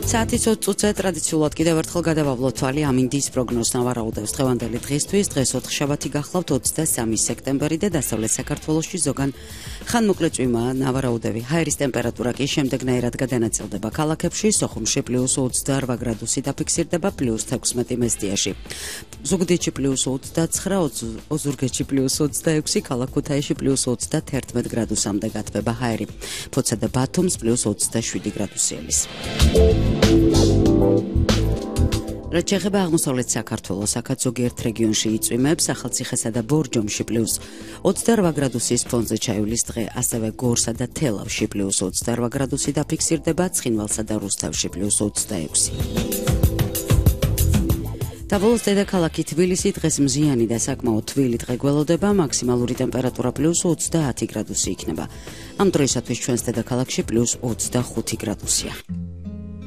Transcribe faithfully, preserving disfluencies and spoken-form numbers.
საათის ოცი წუთზე ტრადიციულად კიდევ ერთხელ გადავავლოთ თვალი ამინდის პროგნოზს ნავარაუდევს დღევანდელი დღისთვის. დღეს ოთხშაბათი გახლავთ ოცდასამი სექტემბერი და დასავლეთ საქართველოში ზოგან ხანმოკლე წვიმაა ნავარაუდევი. ჰაერის ტემპერატურა კი შემდეგნაირად გადანაწილდება ქალაქებში, სოხუმში პლუს ოცდაორ გრადუსი დაფიქსირდება, პლუს თექვსმეტი მესტიაში. ზუგდიდში პლუს ოცდაცხრა, ოზურგეთში პლუს ოცდაექვსი, ქალაქ ქუთაისში პლუს ოცდაათერთმეტ გრადუსამდე გათბება ჰაერი. ფოცა და ბათუმს პლუს ოცდაშვიდი გრადუსიელის. რაც შეეხება აღმოსავლეთ საქართველოს, აქაც ზოგიერთ რეგიონში იწვიმებს, ახალციხესა და ბორჯომში პლუს ოცდაორ გრადუსის ფონზე ჩაივლის დღე, ასევე გორსა და თელავში პლუს ოცდაორ გრადუსი დაფიქსირდება, ცხინვალსა და რუსთავში პლუს ოცდაექვსი. დაბოლოს დედაქალაქი თბილისი დღეს მზიანი და საკმაოდ თბილი დღე გველოდება, მაქსიმალური ტემპერატურა პლუს ოცდაათი გრადუსი იქნება. ამ დროისათვის ჩვენს დედაქალაქში პლუს ოცდახუთი გრადუსია.